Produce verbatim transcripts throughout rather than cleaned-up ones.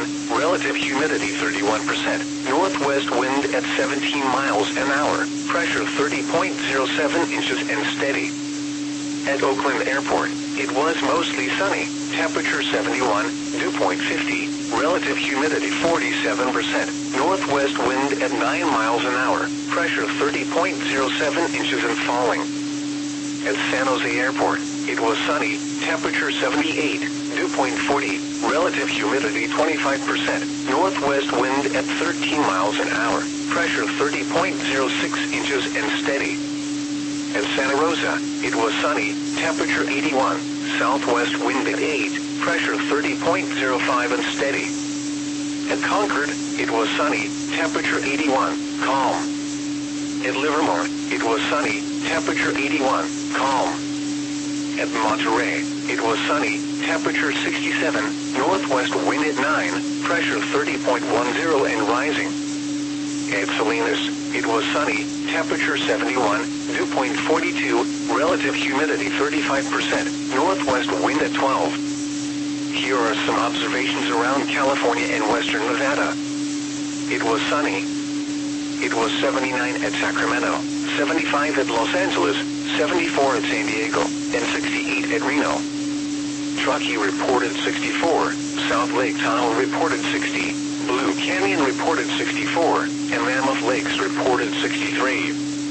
seventy-one, relative humidity thirty-one percent, northwest wind at seventeen miles an hour, pressure thirty point zero seven inches and steady. At Oakland Airport, it was mostly sunny, temperature seventy-one, dew point fifty, relative humidity forty-seven percent, northwest wind at nine miles an hour, pressure thirty point zero seven inches and falling. At San Jose Airport, it was sunny, temperature seventy-eight, dew point forty, relative humidity twenty-five percent, northwest wind at thirteen miles an hour, pressure thirty point zero six inches and steady. At Santa Rosa, it was sunny, temperature eighty-one, southwest wind at eight, pressure thirty point zero five and steady. At Concord, it was sunny, temperature eighty-one, calm. At Livermore, it was sunny, temperature eighty-one, calm. At Monterey, it was sunny, temperature sixty-seven, northwest wind at nine, pressure thirty point one zero and rising. At Salinas, it was sunny, temperature seventy-one, dew point forty-two, relative humidity thirty-five percent, northwest wind at twelve. Here are some observations around California and western Nevada. It was sunny. It was seventy-nine at Sacramento, seventy-five at Los Angeles, seventy-four at San Diego, and sixty-eight at Reno. Truckee reported sixty-four, South Lake Tahoe reported sixty, Blue Canyon reported sixty-four, and Mammoth Lakes reported sixty-three.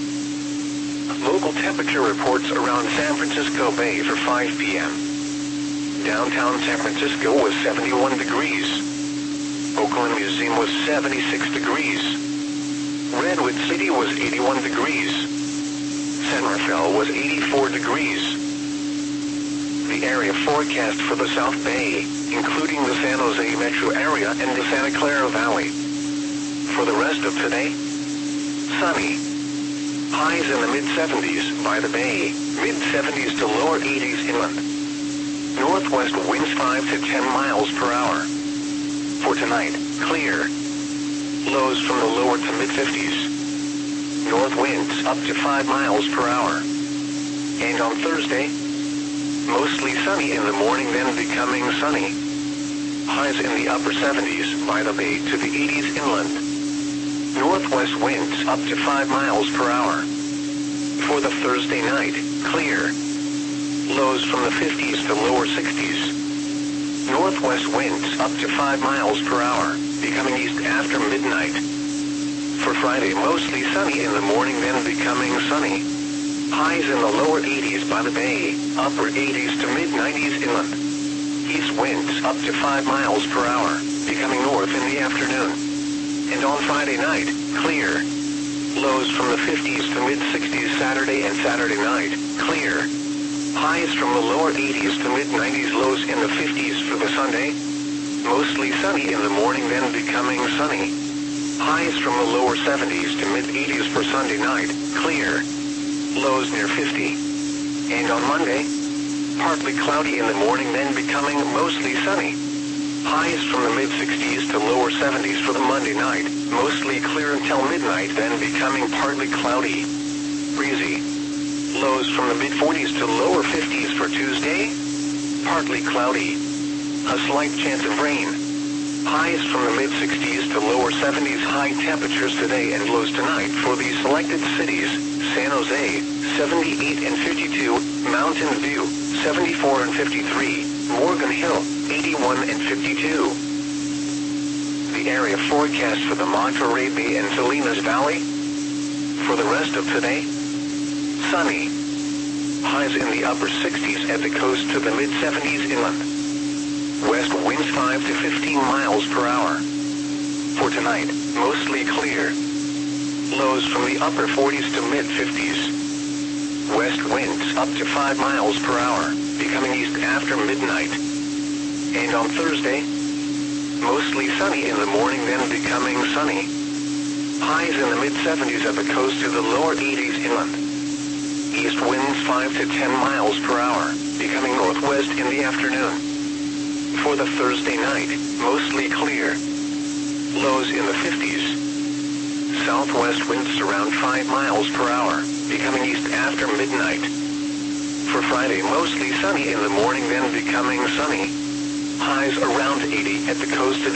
Local temperature reports around San Francisco Bay for five p m Downtown San Francisco was seventy-one degrees. Oakland Museum was seventy-six degrees. Redwood City was eighty-one degrees. San Rafael was eighty-four degrees. The area forecast for the South Bay, including the San Jose metro area and the Santa Clara Valley. For the rest of today, sunny. Highs in the mid seventies by the Bay, mid seventies to lower eighties inland. Northwest winds five to ten miles per hour. For tonight, clear. Lows from the lower to mid fifties. North winds up to five miles per hour. And on Thursday, mostly sunny in the morning, then becoming sunny. Highs in the upper seventies by the Bay to the eighties inland. Northwest winds up to five miles per hour. For the Thursday night, clear. Lows from the fifties to lower sixties. Northwest winds up to five miles per hour, becoming east after midnight. For Friday, mostly sunny in the morning, then becoming sunny. Highs in the lower eighties by the Bay, upper eighties to mid nineties inland. East winds up to five miles per hour, becoming north in the afternoon. And on Friday night, clear. Lows from the fifties to mid sixties Saturday and Saturday night, clear. Highs from the lower eighties to mid nineties, lows in the fifties for the Sunday. Mostly sunny in the morning, then becoming sunny. Highs from the lower seventies to mid eighties for Sunday night, clear. Lows near fifty. And on Monday, partly cloudy in the morning, then becoming mostly sunny. Highs from the mid sixties to lower seventies for the Monday night, mostly clear until midnight, then becoming partly cloudy. Breezy. Lows from the mid forties to lower fifties for Tuesday, partly cloudy. A slight chance of rain. Highs from the mid sixties to lower seventies, high temperatures today and lows tonight for the selected cities: San Jose, seventy-eight and fifty-two, Mountain View, seventy-four and fifty-three, Morgan Hill, eighty-one and fifty-two. The area forecast for the Monterey Bay and Salinas Valley. For the rest of today, sunny. Highs in the upper sixties at the coast to the mid seventies inland. West winds five to fifteen miles per hour. For tonight, mostly clear. Lows from the upper forties to mid fifties. West winds up to five miles per hour, becoming east after midnight. And on Thursday, mostly sunny in the morning, then becoming sunny. Highs in the mid seventies at the coast to the lower eighties inland. East winds five to ten miles per hour, becoming northwest in the afternoon. For the Thursday night, mostly clear. Lows in the fifties. Southwest winds around five miles per hour, becoming east after midnight. For Friday, mostly sunny in the morning, then becoming sunny. Highs around eighty at the coast of